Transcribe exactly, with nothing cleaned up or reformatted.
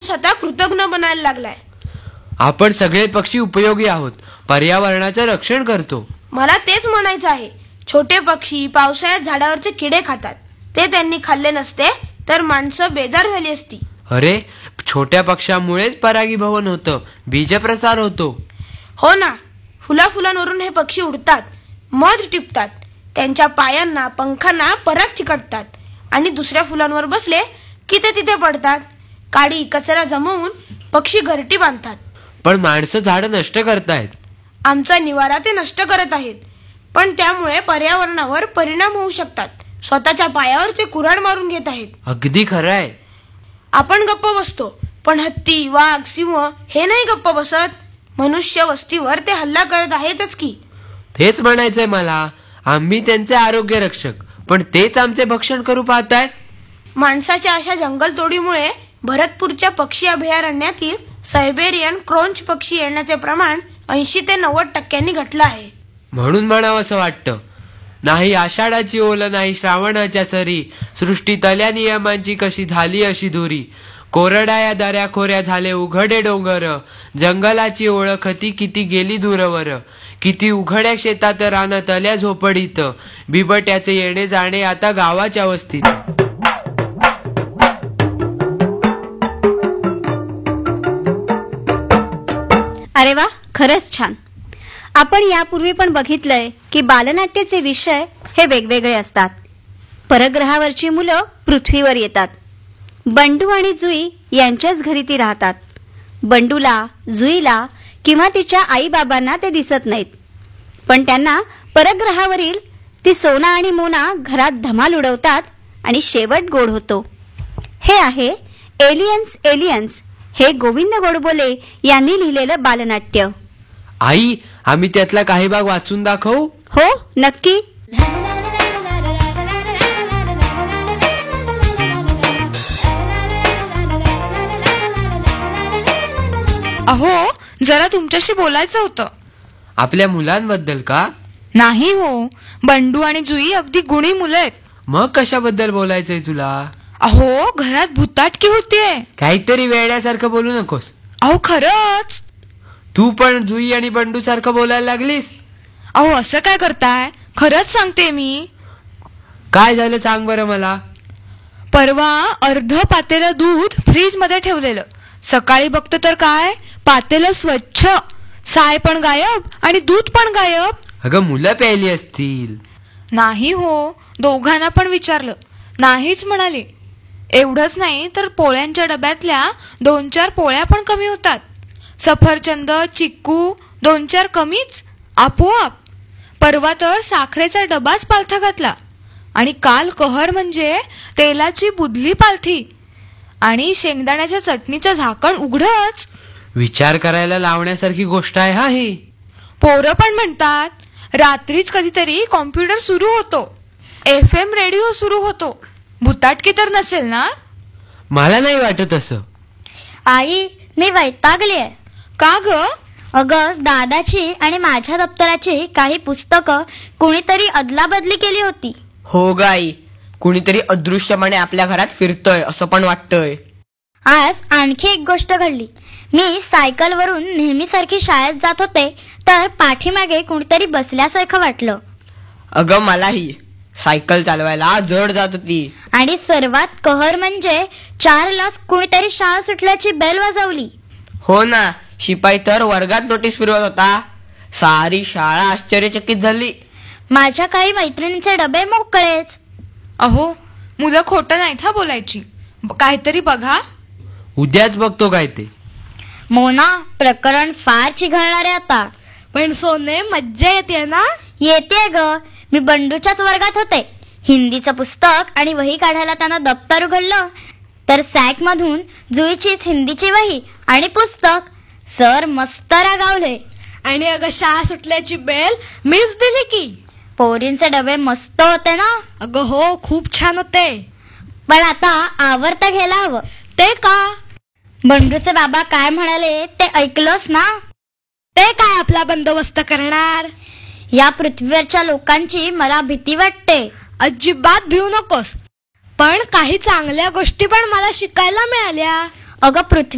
स्वतः कृतज्ञ बनायला लागलाय. आपण सगळे पक्षी उपयोगी आहोत, पर्यावरणाचं रक्षण करतो. मला तेच म्हणायचं आहे. छोटे पक्षी पावसाळ्यात झाडावरचे किडे खातात. ते त्यांनी खाल्ले नसते तर माणसं बेजार झाली असती. अरे, छोट्या पक्ष्यामुळेच परागीभवन होतं, बीजप्रसार होतो. हो ना, फुला फुलांवरून हे पक्षी उडतात, मध टिपतात, त्यांच्या पायांना पंखांना पराग चिकटतात आणि दुसऱ्या फुलांवर बसले की ते तिथे पडतात. काडी कचरा जमवून पक्षी घरटी बांधतात. पण माणसं झाडं नष्ट करतायत. आमचा निवारा ते नष्ट करत आहेत, पण त्यामुळे पर्यावरणावर परिणाम होऊ शकतात. स्वतःच्या पायावर ते कुऱ्हाड मारून घेत आहेत. अगदी खरं आहे. आपण गप्प बसतो, पण हत्ती, वाघ, सिंह हे नाही गप्प बसत. मनुष्य वस्तीवर ते हल्ला करत आहेतच की. तेच म्हणायचंय मला. आम्ही त्यांचे आरोग्य रक्षक, पण तेच आमचे भक्षण करू पाहताय. माणसाच्या अशा जंगलतोडीमुळे भरतपूरच्या पक्षी अभयारण्यातील सायबेरियन क्रोंच पक्षी येण्याचे प्रमाण ऐंशी ते नव्वद टक्क्यांनी घटलं आहे. म्हणून म्हणावं असं वाटतं, नाही आषाढाची ओल, नाही श्रावणाच्या सरी, सृष्टी तल्या नियमांची कशी झाली अशी दुरी. कोरड्या या दऱ्या खोऱ्या झाले उघडे डोंगर, जंगलाची ओळख ती किती गेली दूरवर. किती उघड्या शेतात रानात तल्या झोपडीत, बिबट्याचे येणे जाणे आता गावाच्या वस्तीत. अरे वा, खरंच छान. आपण यापूर्वी पण बघितलंय की बालनाट्याचे विषय हे वेगवेगळे असतात. परग्रहावरची मुलं पृथ्वीवर येतात. बंडू आणि जुई यांच्याच घरी ती राहतात. बंडूला, जुईला किंवा तिच्या आई बाबांना ते दिसत नाहीत, पण त्यांना परग्रहावरील ती सोना आणि मोना घरात धमाल उडवतात आणि शेवट गोड होतो. हे आहे एलियन्स एलियन्स, हे गोविंद गोडबोले यांनी लिहिलेलं बालनाट्य. आई, आम्ही त्यातला काही भाग वाचून दाखवू? हो, नक्की. अहो, जरा तुमच्याशी बोलायचं होतं. आपल्या मुलांबद्दल का? नाही हो, बंडू आणि जुई अगदी गुणी मुलं आहेत. मग कशाबद्दल बोलायचंय तुला? अहो, घरात भुताटकी होतीये. काहीतरी वेड्यासारखं बोलू नकोस. अहो, खरंच. तू पण जुई आणि बंडू सारखं बोलायला लागलीस. अहो, असं काय करताय? खरंच सांगते मी. काय झालं सांग बरं मला. परवा अर्ध पातेलं दूध फ्रीज मध्ये ठेवलेलं. सकाळी बघतं तर काय, पातेलं स्वच्छ, साय पण गायब आणि दूध पण गायब. अगं, मुलं प्यायली असतील. नाही हो, दोघांना पण विचारलं, नाहीच म्हणाले. एवढंच नाही तर पोळ्यांच्या डब्यातल्या दोन चार पोळ्या पण कमी होतात. सफरचंद, चिक्कू दोन चार कमीच आपोआप. परवा तर साखरेचा डबाच पालथा घातला. आणि काल कहर म्हणजे तेलाची बुधली पालथी आणि शेंगदाण्याच्या चटणीचं झाकण उघडच. विचार करायला लावण्यासारखी गोष्ट आहे हा ही. पोरं पण म्हणतात रात्रीच कधीतरी कॉम्प्युटर सुरू होतो, एफ एम रेडिओ सुरू होतो. भुताटकी तर नसेल ना? मला नाही वाटत असं. आई, मी वैतागली आहे. का ग? अगं, दादाची आणि माझ्या दप्तराची काही पुस्तकं कुणीतरी अदलाबदली केली होती. हो गाई, कुणीतरी अदृश्यपणे आपल्या घरात फिरतोय असं पण वाटतंय. आज आणखी एक गोष्ट घडली. मी सायकलवरून नेहमीसारखी शाळेत जात होते तर पाठीमागे कुणीतरी बसल्यासारखं वाटलं. अगं, मलाही. सायकल चालवायला जड जात होती. आणि सर्वात कहर म्हणजे चारलाच कुणीतरी शाळा सुटल्याची बेल वाजवली. हो ना, शिपाई तर वर्गात नोटीस फिरवत होता. सारी शाळा आश्चर्यचकित झाली. माझ्या काही मैत्रिणींचे डबे मोकळेच. अहो, मुलं खोटं नाहीत हा बोलायची. काहीतरी बघा. उद्याच बघतो काय ते. मोना, प्रकरण फार चिघळणार आहे आता. पण सोने, मज्जा येते ना? येते ग. मी बंडूच्याच वर्गात होते. हिंदीचं पुस्तक आणि वही काढायला त्यानं दप्तर उघडलं तर सॅक मधून जुईचीच हिंदीची वही आणि पुस्तक. सर मस्त रागावले. आणि अगं, शाळा सुटल्याची बेल मीच दिली की. पोरींचे डबे मस्त होते ना? अगं हो, खूप छान होते. पण आता आवरता घ्यायला हवं. ते का? बंडूचे बाबा काय म्हणाले ते ऐकलंस ना? ते काय आपला बंदोबस्त करणार? या पृथ्वीवरच्या लोकांची मला भीती वाटते. अजिबात भिवू नकोस. पण काही चांगल्या गोष्टी पण मला शिकायला मिळाल्या. अगं, पृथ्वी